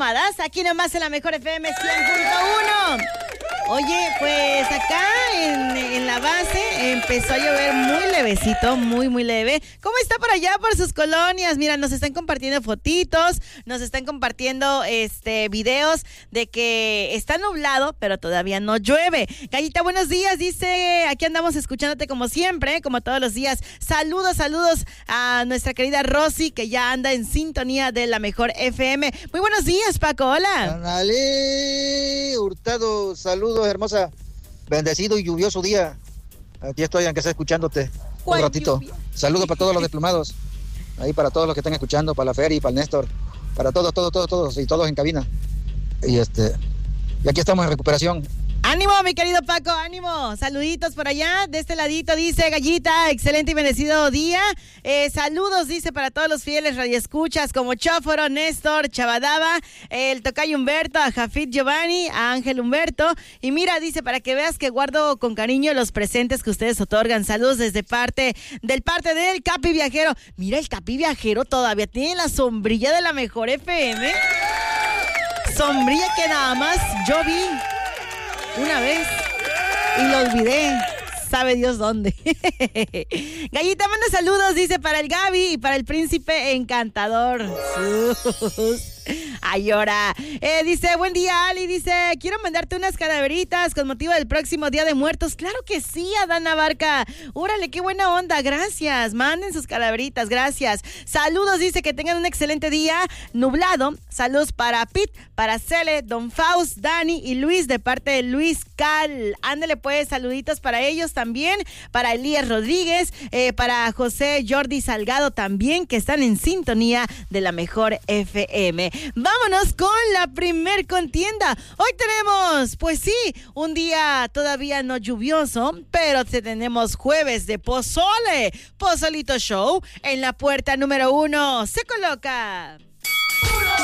nómadas, aquí nomás en la mejor FM 100.1. Oye, pues acá en la base empezó a llover muy levecito, muy leve. ¿Cómo está por allá, por sus colonias? Mira, nos están compartiendo fotitos, nos están compartiendo videos de que está nublado, pero todavía no llueve. Gallita, buenos días, dice, aquí andamos escuchándote como siempre, como todos los días. Saludos a nuestra querida Rosy, que ya anda en sintonía de la mejor FM. Muy buenos días, Paco, hola. Dale, Hurtado, saludos, hermosa. Bendecido y lluvioso día. Aquí estoy, aunque sea escuchándote un ratito. Lluvia. Saludos para todos los diplomados. Ahí para todos los que están escuchando, para la Feri, para el Néstor, para todos, y todos en cabina. Y aquí estamos en recuperación. Ánimo, mi querido Paco, ánimo. Saluditos por allá. De este ladito dice Gallita, excelente y bendecido día. Saludos, dice, para todos los fieles radioescuchas como Chóforo, Néstor, Chavadaba, el tocayo Humberto, a Jafit Giovanni, a Ángel Humberto. Y mira, dice, para que veas que guardo con cariño los presentes que ustedes otorgan. Saludos desde parte del Capi Viajero. Mira, el Capi Viajero todavía tiene la sombrilla de la mejor FM. Sombrilla que nada más yo vi una vez y lo olvidé, sabe Dios dónde. Gallita manda saludos, dice, para el Gaby y para el príncipe encantador. Ay, ahora. Dice, buen día, Ali. Dice, quiero mandarte unas calaveritas con motivo del próximo Día de Muertos. Claro que sí, Adana Barca. Órale, qué buena onda. Gracias. Manden sus calaveritas. Gracias. Saludos, dice, que tengan un excelente día nublado. Saludos para Pete, para Cele, Don Faust, Dani y Luis, de parte de Luis Cal. Ándale, pues, saluditos para ellos también. Para Elías Rodríguez, para José Jordi Salgado también, que están en sintonía de la mejor FM. Vámonos con la primer contienda. Hoy tenemos, pues sí, un día todavía no lluvioso, pero tenemos jueves de pozole. Pozolito Show en la puerta número 1. Se coloca...